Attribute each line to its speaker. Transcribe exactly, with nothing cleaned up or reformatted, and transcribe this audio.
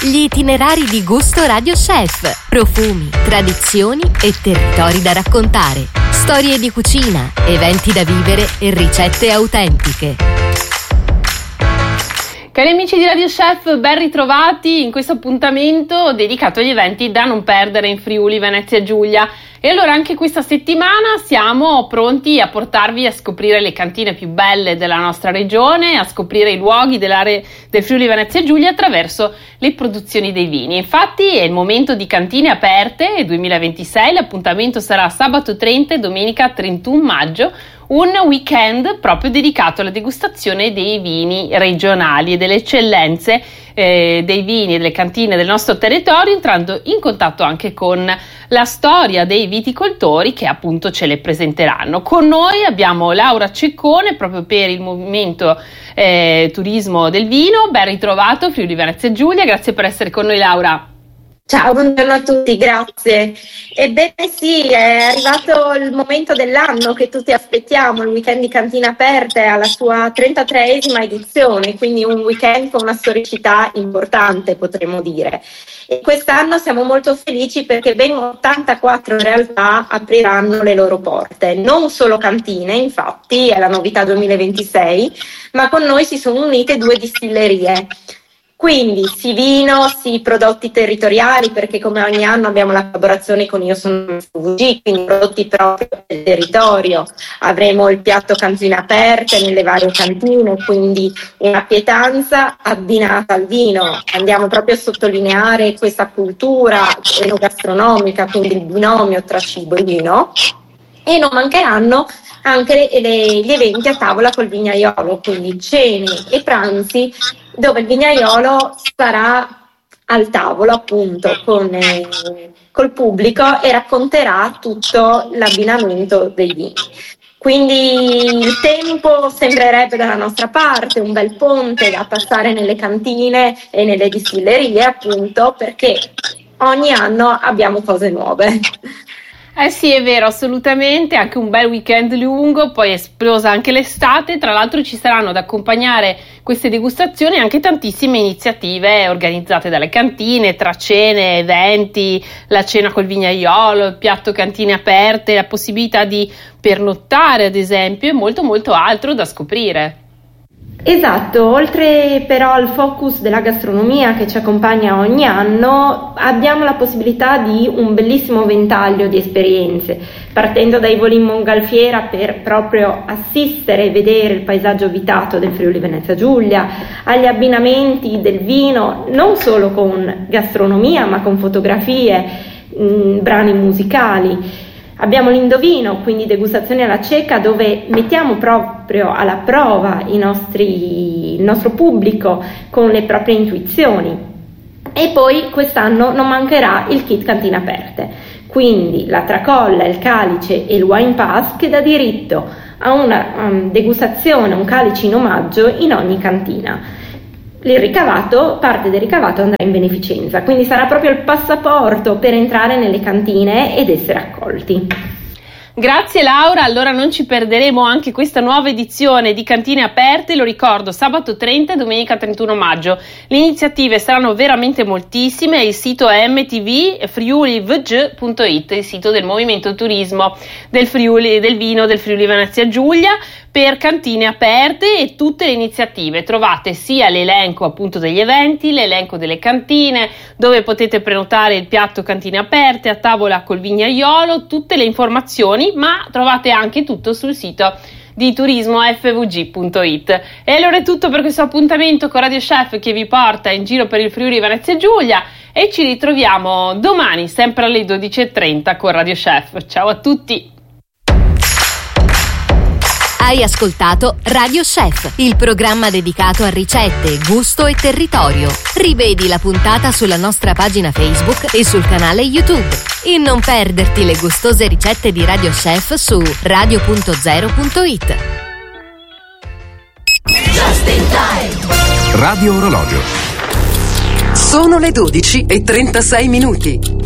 Speaker 1: Gli itinerari di gusto Radio Chef. Profumi, tradizioni e territori da raccontare. Storie di cucina, eventi da vivere e ricette autentiche.
Speaker 2: Cari amici di Radio Chef, ben ritrovati in questo appuntamento dedicato agli eventi da non perdere in Friuli Venezia Giulia. E allora anche questa settimana siamo pronti a portarvi a scoprire le cantine più belle della nostra regione, a scoprire i luoghi dell'area del Friuli Venezia Giulia attraverso le produzioni dei vini. Infatti è il momento di Cantine Aperte duemilaventisei, l'appuntamento sarà sabato trenta e domenica trentuno maggio, un weekend proprio dedicato alla degustazione dei vini regionali e delle eccellenze eh, dei vini e delle cantine del nostro territorio, entrando in contatto anche con la storia dei viticoltori che appunto ce le presenteranno. Con noi abbiamo Laura Ceccone proprio per il movimento eh, turismo del vino. Ben ritrovato Friuli Venezia Giulia, grazie per essere con noi, Laura.
Speaker 3: Ciao, buongiorno a tutti, grazie. Ebbene sì, è arrivato il momento dell'anno che tutti aspettiamo, il weekend di Cantine Aperte alla sua trentatreesima edizione, quindi un weekend con una storicità importante, potremmo dire. E quest'anno siamo molto felici perché ben ottantaquattro realtà apriranno le loro porte, non solo cantine, infatti è la novità duemilaventisei, ma con noi si sono unite due distillerie. Quindi sì vino, sì prodotti territoriali, perché come ogni anno abbiamo la collaborazione con Io Sono F V G, quindi prodotti proprio del territorio. Avremo il piatto Cantine Aperte nelle varie cantine, quindi una pietanza abbinata al vino. Andiamo proprio a sottolineare questa cultura enogastronomica, quindi il binomio tra cibo e vino. E non mancheranno anche le, le, gli eventi a tavola col vignaiolo, quindi cene e pranzi dove il vignaiolo sarà al tavolo appunto con eh, col pubblico e racconterà tutto l'abbinamento dei vini. Quindi il tempo sembrerebbe dalla nostra parte, un bel ponte da passare nelle cantine e nelle distillerie appunto, perché ogni anno abbiamo cose nuove.
Speaker 2: Eh sì, è vero, assolutamente, anche un bel weekend lungo, poi è esplosa anche l'estate, tra l'altro ci saranno ad accompagnare queste degustazioni anche tantissime iniziative organizzate dalle cantine, tra cene, eventi, la cena col vignaiolo, il piatto Cantine Aperte, la possibilità di pernottare ad esempio e molto molto altro da scoprire.
Speaker 3: Esatto, oltre però al focus della gastronomia che ci accompagna ogni anno, abbiamo la possibilità di un bellissimo ventaglio di esperienze, partendo dai voli in mongolfiera per proprio assistere e vedere il paesaggio vitato del Friuli Venezia Giulia, agli abbinamenti del vino, non solo con gastronomia ma con fotografie, mh, brani musicali. Abbiamo l'indovino, quindi degustazione alla cieca, dove mettiamo proprio alla prova i nostri, il nostro pubblico con le proprie intuizioni. E poi quest'anno non mancherà il kit Cantine Aperte, quindi la tracolla, il calice e il wine pass che dà diritto a una um, degustazione, un calice in omaggio in ogni cantina. Il ricavato, parte del ricavato andrà in beneficenza, quindi sarà proprio il passaporto per entrare nelle cantine ed essere accolti.
Speaker 2: Grazie Laura, allora non ci perderemo anche questa nuova edizione di Cantine Aperte, lo ricordo, sabato trenta e domenica trentuno maggio. Le iniziative saranno veramente moltissime, il sito è m t v friuli v g punto it, il sito del Movimento Turismo del Friuli del Vino del Friuli Venezia Giulia, per Cantine Aperte e tutte le iniziative. Trovate sia l'elenco appunto degli eventi, l'elenco delle cantine, dove potete prenotare il piatto Cantine Aperte a tavola col vignaiolo, tutte le informazioni, ma trovate anche tutto sul sito di turismo f v g punto it. E allora è tutto per questo appuntamento con Radio Chef che vi porta in giro per il Friuli Venezia Giulia e ci ritroviamo domani sempre alle dodici e trenta con Radio Chef. Ciao a tutti!
Speaker 1: Hai ascoltato Radio Chef, il programma dedicato a ricette, gusto e territorio. Rivedi la puntata sulla nostra pagina Facebook e sul canale YouTube. E non perderti le gustose ricette di Radio Chef su radio punto zero punto it.
Speaker 4: Just in time.
Speaker 5: Radio Orologio.
Speaker 4: Sono le dodici e trentasei minuti.